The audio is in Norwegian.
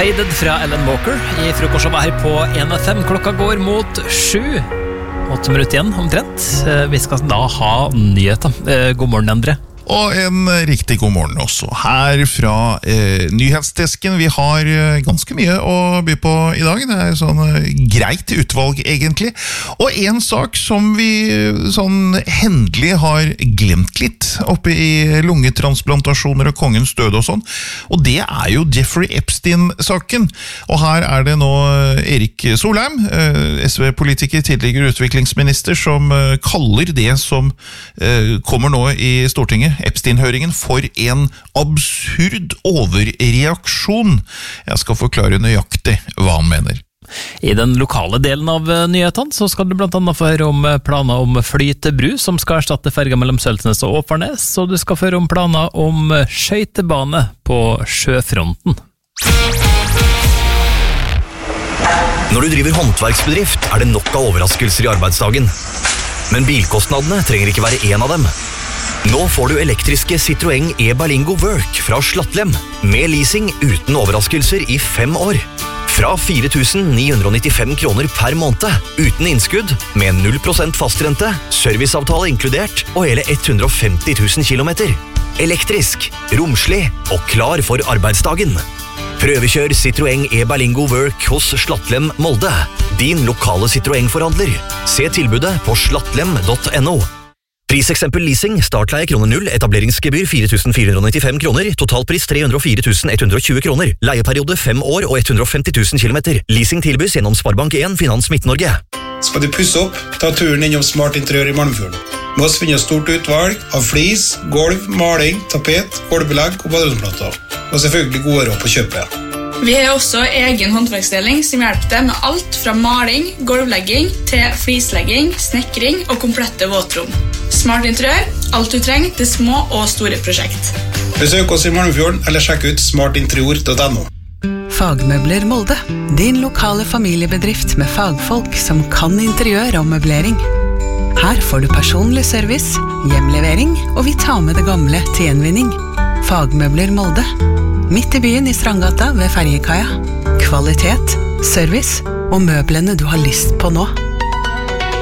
Faded fra Ellen Walker I frokostshowet her på 1FM. Klokka går mot 7. 8 minutter igjen omtrent. Vi skal da ha nyheter. God morgen, Endre. Og en riktig god morgen også her fra nyhetsdesken. Vi har ganske mye å by på I dag. Det sånn greit utvalg egentlig. Og en sak som vi sånn hendelig har glemt litt oppe I lungetransplantasjoner og kongens død og sånn. Og det jo Jeffrey Epstein-saken. Og her det nå Erik Solheim, SV-politiker, tidligere utviklingsminister, som kaller det som kommer nå I Stortinget Epstein-høringen for en absurd overreaksjon. Jeg skal forklare nøyaktig hva han mener. I den lokale delen av nyhetene så skal du blant annet få høre om planer om flytebru som skal erstatte ferga mellom Søltnes og Åfarnes, og du skal få høre om planer om skøytebane på sjøfronten. Når du driver håndverksbedrift det nok av overraskelser I arbeidsdagen. Men bilkostnadene trenger ikke være en av dem. Nå får du elektriske Citroën e-Berlingo Work fra Slattlem, med leasing uten overraskelser I 5 år. Fra 4.995 kroner per måned, uten innskudd, med 0% fastrente, serviceavtale inkludert, og hele 150 000 kilometer. Elektrisk, romslig og klar for arbeidsdagen. Prøvekjør Citroën e-Berlingo Work hos Slattlem Molde, din lokale Citroën-forhandler. Se tilbudet på slattlem.no. Priseksempel leasing, startleie kroner 0, etableringsgebyr 4.495 kroner, totalpris 304.120 kroner, leieperiode 5 år og 150 000 kilometer. Leasing tilbys gjennom Sparbank 1 Finans Midt-Norge. Skal du pusse opp, ta turen innom Smart Interiør I Malmfjorden. Med oss finner stort utvalg av flis, gulv, maling, tapet, gulvbelegg og baderomsplater. Og selvfølgelig gode råd på kjøpet. Vi har også egen håndverksdeling som hjelper deg med alt fra maling, gulvlegging til flislegging, snekring og komplette våtrom. Smart Interiør, alt du trenger til små og store prosjekt. Besøk oss I Malmfjorden eller sjekk ut smartinterior.no. Fagmøbler Molde, din lokale familiebedrift med fagfolk som kan interiør og møblering. Her får du personlig service, hjemlevering og vi tar med det gamle til gjenvinning. Fagmøbler Molde. Midt I byen I Strandgata ved Ferjekaia. Kvalitet, service og møblene du har lyst på nå.